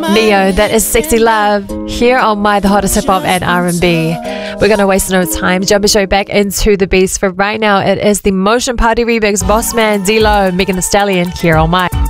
Neo, that is Sexy Love, here on My The Hottest Hip Hop and R&B. We're going to waste no time, jumping straight back into the beats. For right now, it is the Motion Party remix, Bossman, D-Lo, Megan Thee Stallion, here on My.